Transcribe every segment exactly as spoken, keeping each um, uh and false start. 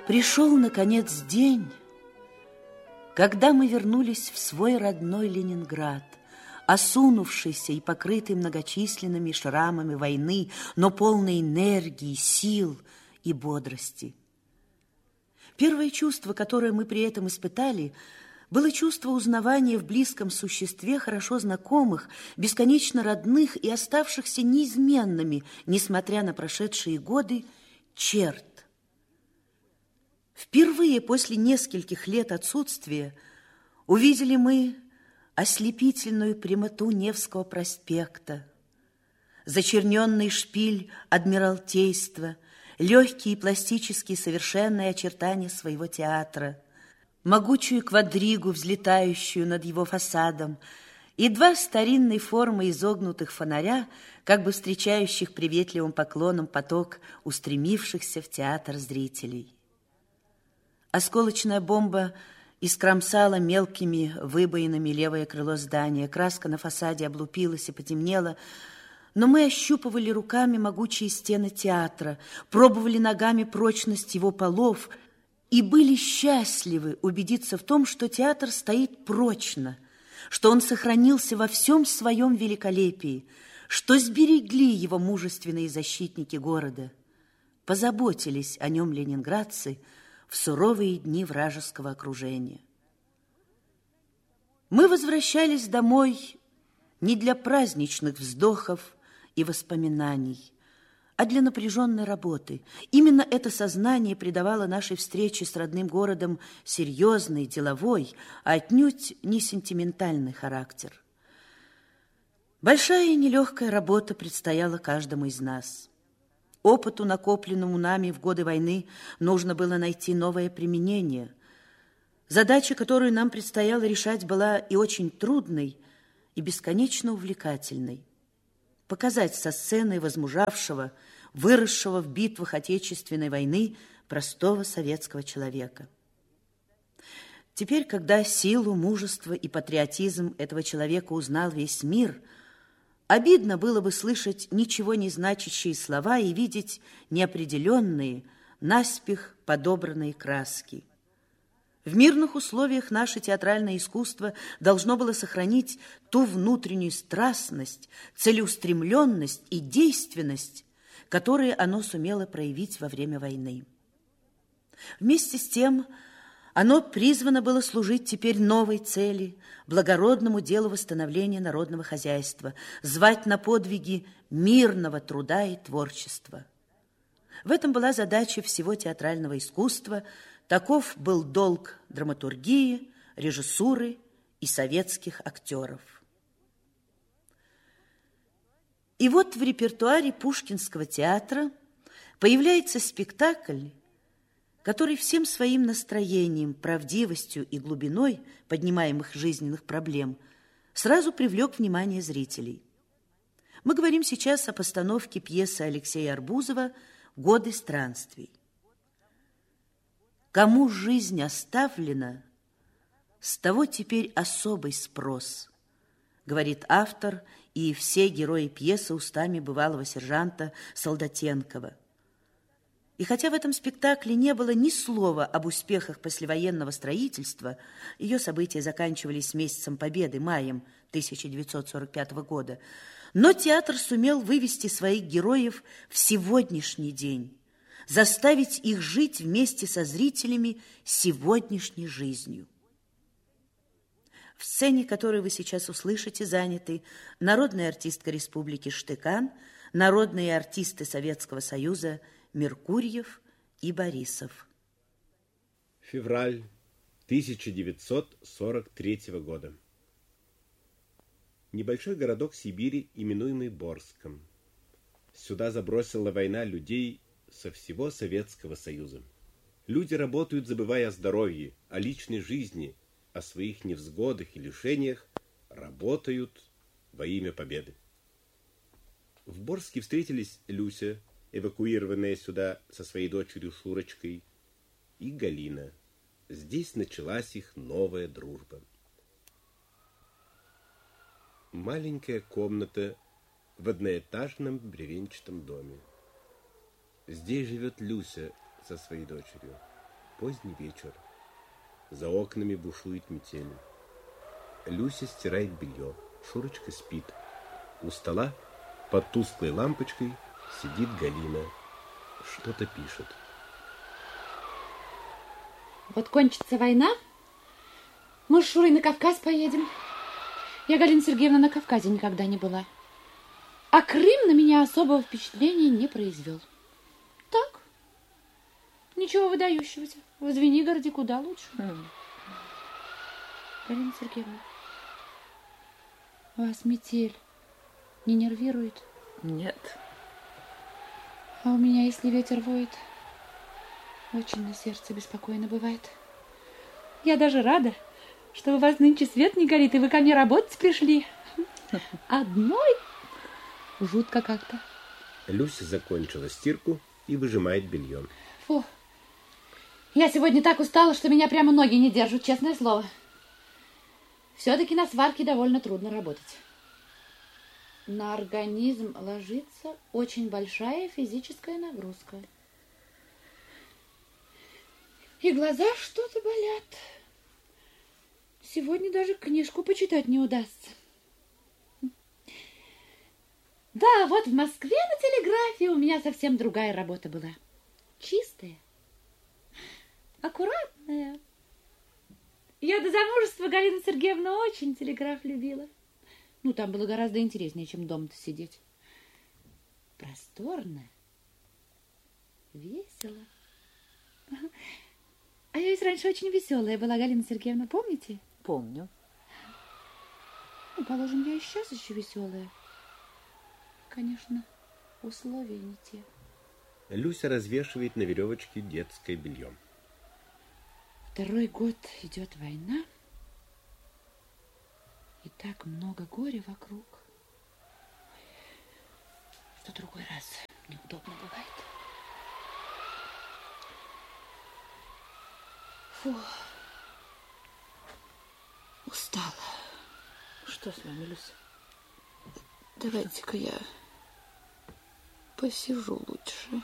Пришел, наконец, день, когда мы вернулись в свой родной Ленинград, осунувшийся и покрытый многочисленными шрамами войны, но полный энергии, сил и бодрости. Первое чувство, которое мы при этом испытали, было чувство узнавания в близком существе хорошо знакомых, бесконечно родных и оставшихся неизменными, несмотря на прошедшие годы, черт. Впервые после нескольких лет отсутствия увидели мы ослепительную прямоту Невского проспекта, зачерненный шпиль Адмиралтейства, легкие пластические совершенные очертания своего театра, могучую квадригу, взлетающую над его фасадом, и два старинной формы изогнутых фонаря, как бы встречающих приветливым поклоном поток устремившихся в театр зрителей. Осколочная бомба искромсала мелкими выбоинами левое крыло здания. Краска на фасаде облупилась и потемнела, но мы ощупывали руками могучие стены театра, пробовали ногами прочность его полов и были счастливы убедиться в том, что театр стоит прочно, что он сохранился во всем своем великолепии, что сберегли его мужественные защитники города, позаботились о нем ленинградцы в суровые дни вражеского окружения. Мы возвращались домой не для праздничных вздохов и воспоминаний, а для напряженной работы. Именно это сознание придавало нашей встрече с родным городом серьезный, деловой, а отнюдь не сентиментальный характер. Большая и нелегкая работа предстояла каждому из нас. Опыту, накопленному нами в годы войны, нужно было найти новое применение. Задача, которую нам предстояло решать, была и очень трудной, и бесконечно увлекательной. Показать со сцены возмужавшего, выросшего в битвах Отечественной войны простого советского человека. Теперь, когда силу, мужество и патриотизм этого человека узнал весь мир, обидно было бы слышать ничего не значащие слова и видеть неопределенные, наспех подобранные краски. В мирных условиях наше театральное искусство должно было сохранить ту внутреннюю страстность, целеустремленность и действенность, которые оно сумело проявить во время войны. Вместе с тем, оно призвано было служить теперь новой цели, благородному делу восстановления народного хозяйства, звать на подвиги мирного труда и творчества. В этом была задача всего театрального искусства, таков был долг драматургии, режиссуры и советских актеров. И вот в репертуаре Пушкинского театра появляется спектакль, который всем своим настроением, правдивостью и глубиной поднимаемых жизненных проблем сразу привлек внимание зрителей. Мы говорим сейчас о постановке пьесы Алексея Арбузова «Годы странствий». Кому жизнь оставлена, с того теперь особый спрос, говорит автор и все герои пьесы устами бывалого сержанта Солдатенкова. И хотя в этом спектакле не было ни слова об успехах послевоенного строительства, ее события заканчивались месяцем Победы, маем тысяча девятьсот сорок пятого года, но театр сумел вывести своих героев в сегодняшний день, заставить их жить вместе со зрителями сегодняшней жизнью. В сцене, которую вы сейчас услышите, заняты народная артистка Республики Штыкан, народные артисты Советского Союза Меркурьев и Борисов. Февраль тысяча девятьсот сорок третьего года. Небольшой городок Сибири, именуемый Борском. Сюда забросила война людей со всего Советского Союза. Люди работают, забывая о здоровье, о личной жизни, о своих невзгодах и лишениях, работают во имя победы. В Борске встретились Люся, эвакуированная сюда со своей дочерью Шурочкой, и Галина. Здесь началась их новая дружба. Маленькая комната в одноэтажном бревенчатом доме. Здесь живет Люся со своей дочерью. Поздний вечер. За окнами бушует метель. Люся стирает белье. Шурочка спит. У стола под тусклой лампочкой сидит Галина. Что-то пишет. Вот кончится война, мы с Шурой на Кавказ поедем. Я, Галина Сергеевна, на Кавказе никогда не была. А Крым на меня особого впечатления не произвел. Так, ничего выдающегося. В Звенигороде куда лучше. Mm. Галина Сергеевна, вас метель не нервирует? Нет. А у меня, если ветер воет, очень на сердце беспокойно бывает. Я даже рада, что у вас нынче свет не горит, и вы ко мне работать пришли. Одной жутко как-то. Люся закончила стирку и выжимает белье. Фу. Я сегодня так устала, что меня прямо ноги не держат, честное слово. Все-таки на сварке довольно трудно работать. На организм ложится очень большая физическая нагрузка. И глаза что-то болят. Сегодня даже книжку почитать не удастся. Да, вот в Москве на телеграфе у меня совсем другая работа была. Чистая, аккуратная. Я до замужества, Галина Сергеевна, очень телеграф любила. Ну, там было гораздо интереснее, чем дома-то сидеть. Просторно, весело. А я ведь раньше очень веселая была, Галина Сергеевна, помните? Помню. Ну, положим, я и сейчас еще веселая. Конечно, условия не те. Люся развешивает на веревочке детское белье. Второй год идет война, и так много горя вокруг, что другой раз неудобно бывает. Фу, устала. Что с вами, Люся? Давайте-ка я посижу лучше.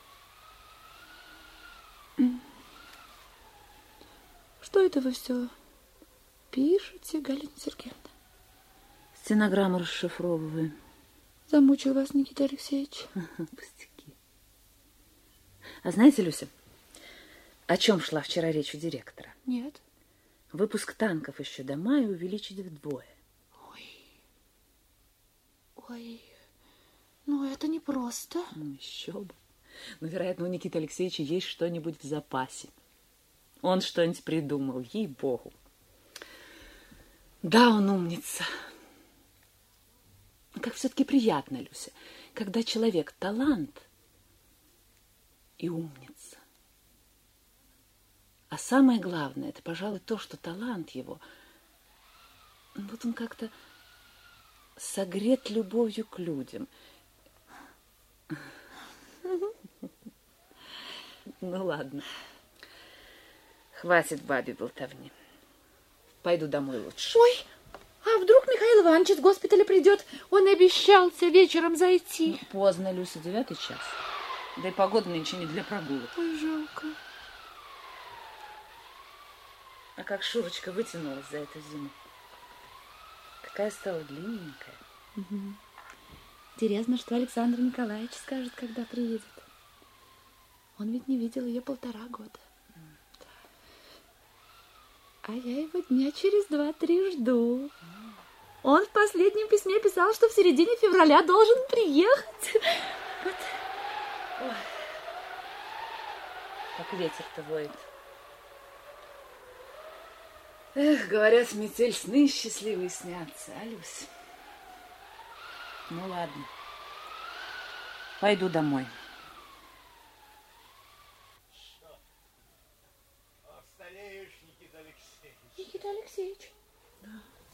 Что это вы все пишете, Галина Сергеевна? Стенограмму расшифровываю. Замучил вас Никита Алексеевич? Пустяки. А знаете, Люся, о чем шла вчера речь у директора? Нет. Выпуск танков еще до мая увеличить вдвое. Ой, ой, ну это непросто. Ну еще бы. Ну, вероятно, у Никиты Алексеевича есть что-нибудь в запасе. Он что-нибудь придумал, ей-богу. Да, он умница. Как все-таки приятно, Люся, когда человек талант и умница. А самое главное, это, пожалуй, то, что талант его, вот он как-то согрет любовью к людям. Ну, ладно. Хватит бабе болтовни. Пойду домой лучше. Ой, а вдруг Михаил Иванович из госпиталя придет? Он обещался вечером зайти. Ну, поздно, Люся, девятый час. Да и погода нынче не для прогулок. Ой, жалко. А как Шурочка вытянулась за эту зиму. Какая стала длинненькая. Угу. Интересно, что Александр Николаевич скажет, когда приедет. Он ведь не видел ее полтора года. А я его дня через два-три жду. Он в последнем письме писал, что в середине февраля должен приехать. Вот. Ой. Как ветер-то воет. Эх, говорят, метель, сны счастливые снятся, а, Люсь? Ну, ладно. Пойду домой. Никита Алексеевич. Да.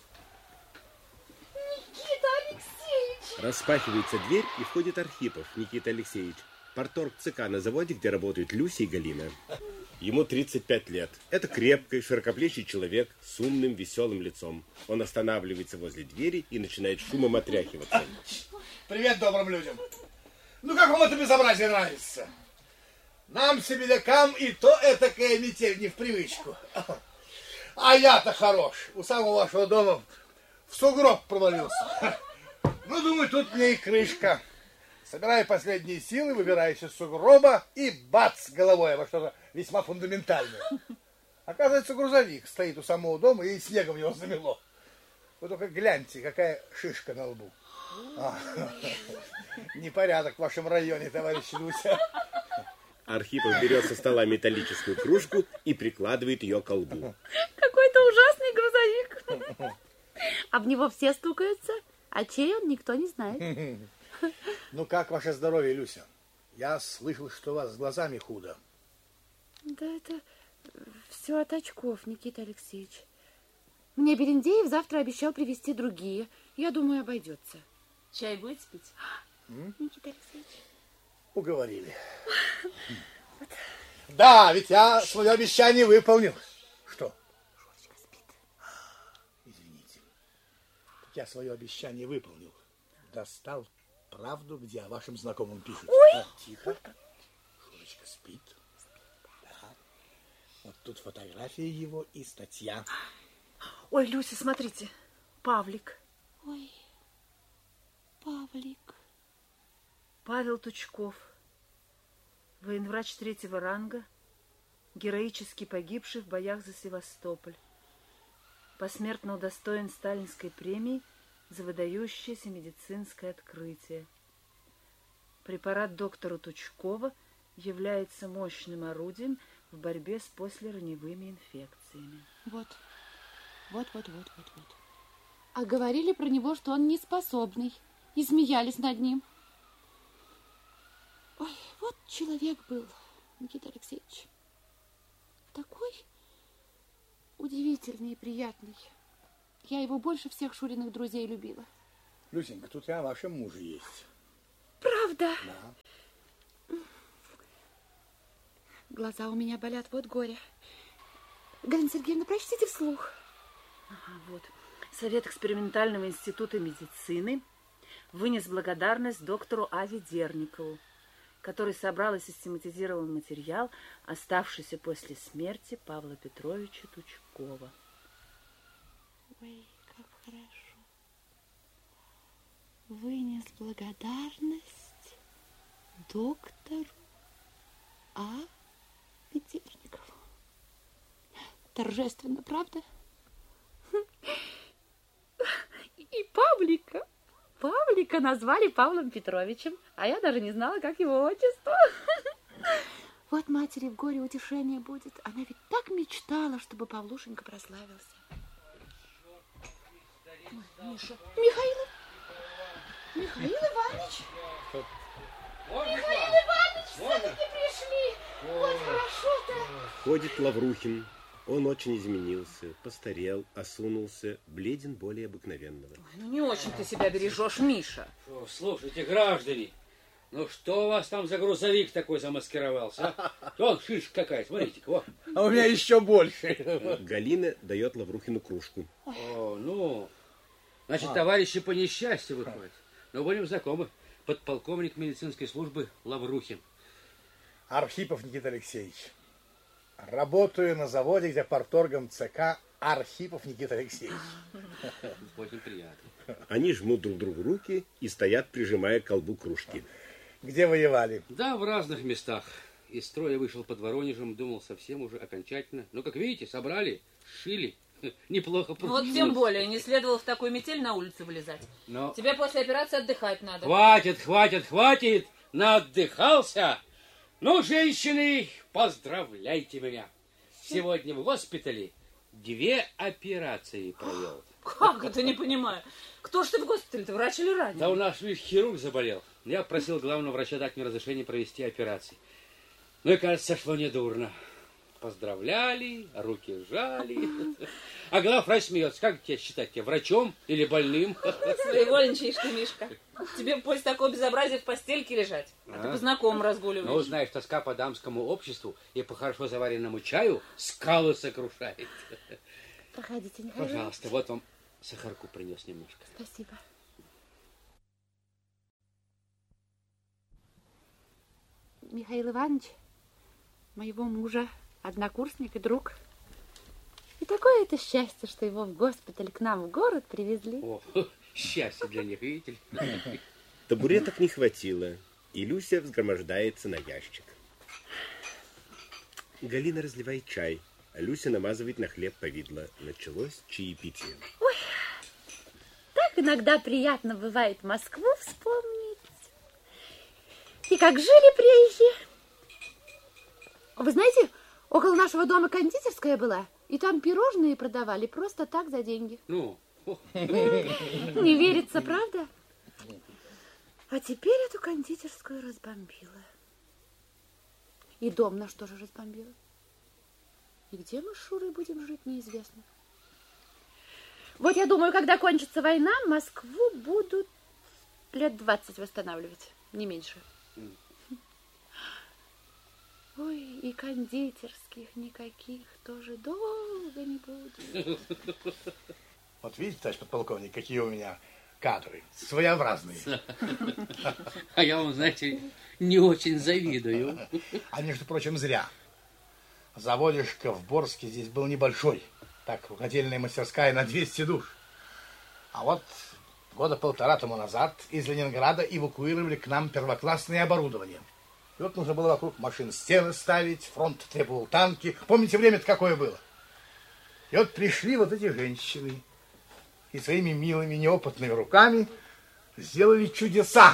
Никита Алексеевич! Распахивается дверь, и входит Архипов Никита Алексеевич, парторг ЦК на заводе, где работают Люся и Галина. Ему тридцать пять лет. Это крепкий, широкоплечий человек с умным, веселым лицом. Он останавливается возле двери и начинает шумом отряхиваться. Привет добрым людям. Ну, как вам это безобразие нравится? Нам, сибирякам, и то этакая метель не в привычку. А я-то хорош. У самого вашего дома в сугроб провалился. Ну, думаю, тут мне и крышка. Собираю последние силы, выбираюсь из сугроба и бац головой во что-то весьма фундаментальное. Оказывается, грузовик стоит у самого дома и снегом его замело. Вы только гляньте, какая шишка на лбу. А, непорядок в вашем районе, товарищ Люся. Архипов берет со стола металлическую кружку и прикладывает ее к лбу. Какой-то ужасный грузовик. А в него все стукаются, а чей он, никто не знает. Ну, как ваше здоровье, Люся? Я слышал, что у вас с глазами худо. Да это все от очков, Никита Алексеевич. Мне Берендеев завтра обещал привезти другие. Я думаю, обойдется. Чай будете пить? М? Никита Алексеевич. Уговорили. Да, ведь я свое обещание выполнил. Что? Шурочка спит. Извините. Я свое обещание выполнил. Достал правду, где о вашем знакомом пишут. Ой! А, тихо. Шурочка спит. Да. Вот тут фотография его и статья. Ой, Люся, смотрите. Павлик. Ой, Павлик. Павел Тучков. Военврач третьего ранга, героически погибший в боях за Севастополь. Посмертно удостоен Сталинской премии за выдающееся медицинское открытие. Препарат доктора Тучкова является мощным орудием в борьбе с послераневыми инфекциями. Вот, вот, вот, вот, вот, вот. А говорили про него, что он неспособный, и смеялись над ним. Ой, вот человек был, Никита Алексеевич. Такой удивительный и приятный. Я его больше всех Шуриных друзей любила. Люсенька, тут и о вашем муже есть. Правда? Да. Глаза у меня болят, вот горе. Галина Сергеевна, прочтите вслух. Ага, вот. Совет экспериментального института медицины вынес благодарность доктору А. Ведерникову, который собрал и систематизировал материал, оставшийся после смерти Павла Петровича Тучкова. Ой, как хорошо. Вынес благодарность доктору А. Ведерникову. Торжественно, правда? И Павлика. Павлика назвали Павлом Петровичем, а я даже не знала, как его отчество. Вот матери в горе утешение будет. Она ведь так мечтала, чтобы Павлушенька прославился. Ой, Миша. Михаил. Михаил Иванович. Михаил Иванович, все-таки пришли. Вот хорошо-то. Ходит Лаврухин. Он очень изменился, постарел, осунулся, бледен более обыкновенного. Ой, ну не очень ты себя бережешь, Миша. Шо, слушайте, граждане, ну что у вас там за грузовик такой замаскировался? А? Вон шишка какая, смотрите-ка, вот. А у меня еще больше. Галина дает Лаврухину кружку. О, ну, значит, товарищи по несчастью выходят. Но будем знакомы. Подполковник медицинской службы Лаврухин. Архипов Никита Алексеевич. Работаю на заводе, где порторгом ЦК Архипов Никита Алексеевич. Очень приятно. Они жмут друг другу руки и стоят, прижимая к колбу кружки. Где воевали? Да, в разных местах. Из строя вышел под Воронежем, думал совсем уже окончательно. Но, как видите, собрали, сшили. Неплохо получилось. Вот тем более, не следовало в такую метель на улицу вылезать. Но... Тебе после операции отдыхать надо. Хватит, хватит, хватит! Наотдыхался! Ну, женщины, поздравляйте меня. Сегодня в госпитале две операции провел. Как это, не понимаю. Кто ж ты в госпитале-то, врач или раненый? Да у нас, видишь, хирург заболел. Я просил главного врача дать мне разрешение провести операции. Ну и, кажется, шло недурно. Поздравляли, руки жали. А главврач смеется. Как тебя считать, тебя врачом или больным? Своевольничаешь ты, Мишка. Тебе после такого безобразия в постельке лежать. А, а? ты по знакомым разгуливаешь. Ну, знаешь, тоска по дамскому обществу и по хорошо заваренному чаю скалы сокрушает. Проходите, Михаил. Пожалуйста, вот вам сахарку принес немножко. Спасибо. Михаил Иванович, моего мужа, однокурсник и друг. И такое это счастье, что его в госпиталь к нам в город привезли. О, счастье для них, видите ли. Табуреток не хватило, и Люся взгромождается на ящик. Галина разливает чай, а Люся намазывает на хлеб повидло. Началось чаепитие. Ой, так иногда приятно бывает Москву вспомнить. И как жили приезжие. Вы знаете, около нашего дома кондитерская была, и там пирожные продавали просто так за деньги. Ну? Не верится, правда? А теперь эту кондитерскую разбомбила. И дом наш тоже разбомбила. И где мы с Шурой будем жить, неизвестно. Вот я думаю, когда кончится война, Москву будут лет двадцать восстанавливать, не меньше. Ой, и кондитерских никаких тоже долго не будет. Вот видите, товарищ подполковник, какие у меня кадры своеобразные. А я вам, знаете, не очень завидую. А между прочим, зря. Заводишко в Борске здесь был небольшой. Так, рукодельная мастерская на двести душ. А вот года полтора тому назад из Ленинграда эвакуировали к нам первоклассное оборудование. И вот нужно было вокруг машин стены ставить, фронт требовал танки. Помните, время-то какое было? И вот пришли вот эти женщины и своими милыми неопытными руками сделали чудеса.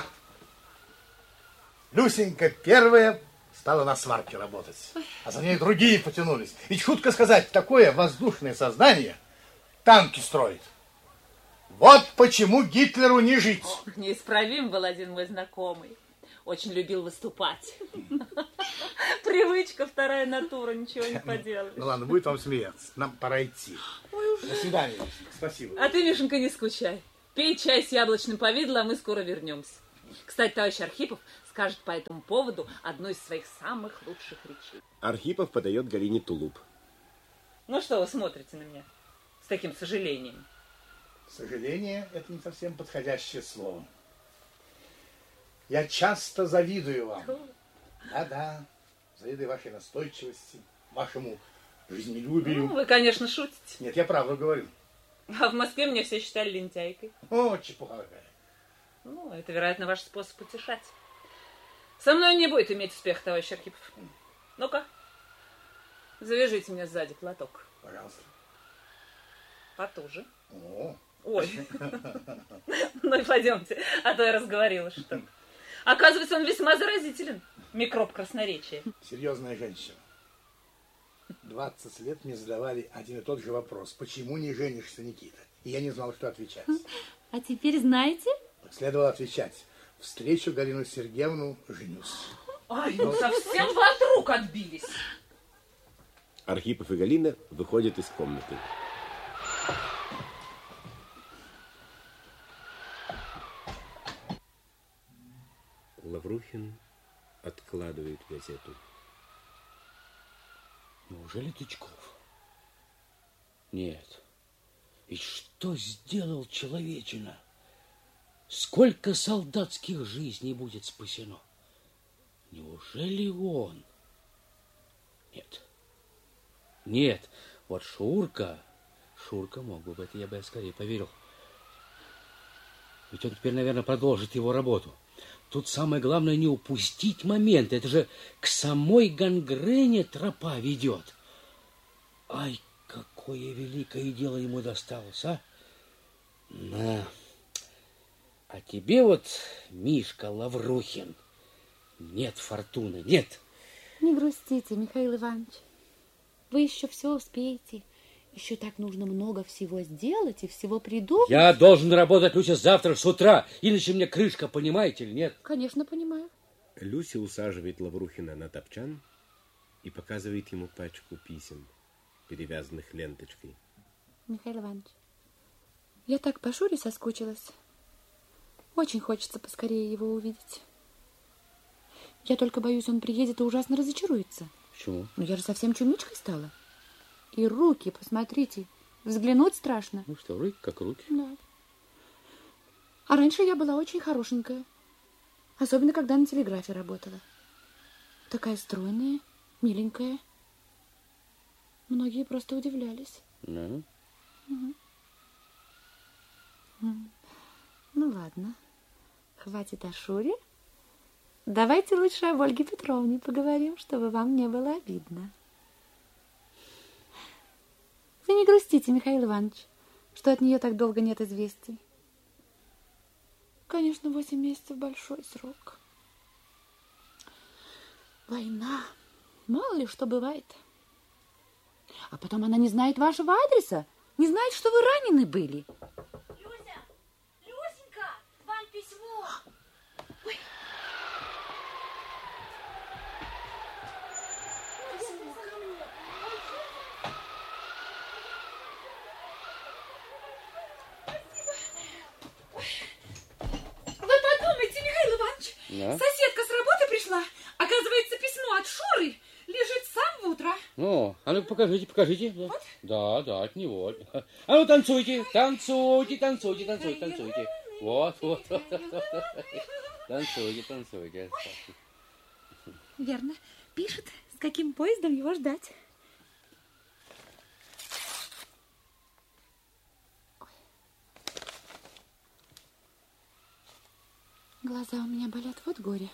Люсенька первая стала на сварке работать, а за ней другие потянулись. Ведь, шутка сказать, такое воздушное сознание танки строит. Вот почему Гитлеру не жить. Ох, неисправим был один мой знакомый. Очень любил выступать. Привычка, вторая натура, ничего не поделаешь. Ну ладно, будет вам смеяться. Нам пора идти. До свидания. Спасибо. А ты, Мишенька, не скучай. Пей чай с яблочным повидлом, а мы скоро вернемся. Кстати, товарищ Архипов скажет по этому поводу одну из своих самых лучших речей. Архипов подает Галине тулуп. Ну что вы смотрите на меня с таким сожалением? Сожаление – это не совсем подходящее слово. Я часто завидую вам. Да-да, завидую вашей настойчивости, вашему жизнелюбию. Ну, вы, конечно, шутите. Нет, я правду говорю. А в Москве меня все считали лентяйкой. О, чепуха какая. Ну, это, вероятно, ваш способ утешать. Со мной не будет иметь успех, товарищ Архипов. Ну-ка, завяжите мне сзади платок. Пожалуйста. Потуже. О. Ой. Ну и пойдемте, а то я разговорилась что-то. Оказывается, он весьма заразителен. Микроб красноречия. Серьезная женщина. двадцать лет мне задавали один и тот же вопрос. Почему не женишься, Никита? И я не знал, что отвечать. А теперь знаете? Следовало отвечать. Встречу Галину Сергеевну, женюсь. Ай, ну совсем вы от рук отбились. Архипов и Галина выходят из комнаты. Лаврухин откладывает газету. Неужели Тычков? Нет. Ведь что сделал человечина? Сколько солдатских жизней будет спасено? Неужели он? Нет. Нет. Вот Шурка... Шурка мог бы в это, я бы скорее поверил. Ведь он теперь, наверное, продолжит его работу. Тут самое главное не упустить момент. Это же к самой гангрене тропа ведет. Ай, какое великое дело ему досталось, а? На. А тебе вот, Мишка Лаврухин, нет фортуны, нет. Не грустите, Михаил Иванович. Вы еще все успеете. Еще так нужно много всего сделать и всего придумать. Я должен работать, Люся, завтра с утра, иначе мне крышка, понимаете или нет? Конечно, понимаю. Люся усаживает Лаврухина на топчан и показывает ему пачку писем, перевязанных ленточкой. Михаил Иванович, я так по Шуре соскучилась. Очень хочется поскорее его увидеть. Я только боюсь, он приедет и ужасно разочаруется. Почему? Ну, я же совсем чумичкой стала. И руки, посмотрите, взглянуть страшно. Ну что, руки как руки. Да. А раньше я была очень хорошенькая. Особенно, когда на телеграфе работала. Такая стройная, Миленькая. Многие просто удивлялись. Ну? Угу. Ну, ладно. Хватит о Шуре. Давайте лучше об Ольге Петровне поговорим, чтобы вам не было обидно. Вы не грустите, Михаил Иванович, что от нее так долго нет известий. Конечно, восемь месяцев большой срок. Война. Мало ли что бывает. А потом она не знает вашего адреса, не знает, что вы ранены были. Люся! Люсенька! Вам письмо! Ой. Вы подумайте, Михаил Иванович, Да? соседка с работы пришла. Оказывается, письмо от Шуры лежит с самого утра. Ну, а ну покажите, покажите. Вот? Да, да, от него. А ну танцуйте, танцуйте, танцуйте, танцуйте, танцуйте. Вот, вот, вот, вот, вот. Танцуйте, танцуйте. Верно. Пишет, с каким поездом его ждать. Ой. Глаза у меня болят, вот горе.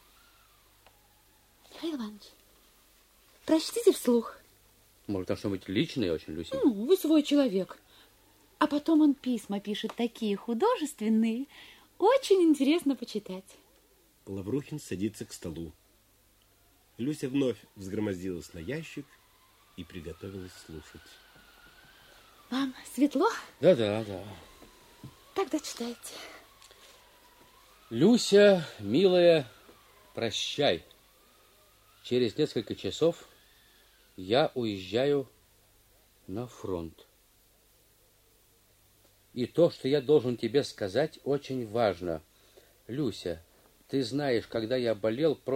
Михаил Иванович, прочтите вслух. Может, там что-нибудь личное очень, Люся? Ну, вы свой человек. А потом он письма пишет такие художественные. Очень интересно почитать. Лаврухин садится к столу. Люся вновь взгромоздилась на ящик и приготовилась слушать. Вам светло? Да, да, да. Тогда читайте. Люся, милая, прощай. Через несколько часов я уезжаю на фронт. И то, что я должен тебе сказать, очень важно. Люся, ты знаешь, когда я болел,